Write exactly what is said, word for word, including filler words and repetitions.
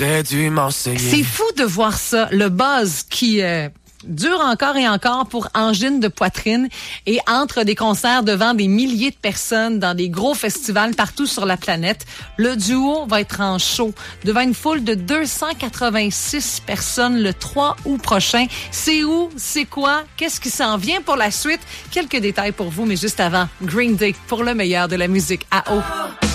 T'aurais dû m'enseigner. C'est fou de voir ça, le buzz qui euh, dure encore et encore pour Angine de poitrine et entre des concerts devant des milliers de personnes dans des gros festivals partout sur la planète. Le duo va être en show devant une foule de deux cent quatre-vingt-six personnes le trois août prochain. C'est où? C'est quoi? Qu'est-ce qui s'en vient pour la suite? Quelques détails pour vous, mais juste avant, Green Day pour le meilleur de la musique à eau.